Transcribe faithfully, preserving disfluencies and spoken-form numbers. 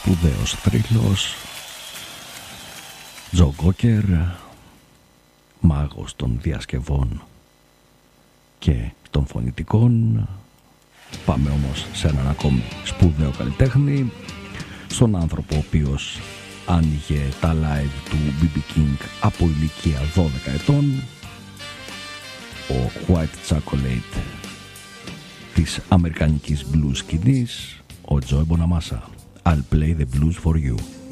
σπουδαίος θρύλος, Τζο Κόκερ, μάγος των διασκευών και των φωνητικών. Πάμε όμως σε έναν ακόμη σπουδαίο καλλιτέχνη, στον άνθρωπο ο οποίος άνοιγε τα live του μπι μπι King από ηλικία δώδεκα ετών, ο White Chocolate της αμερικανικής blues σκηνής, ο Joey Bonamassa. I'll play the blues for you.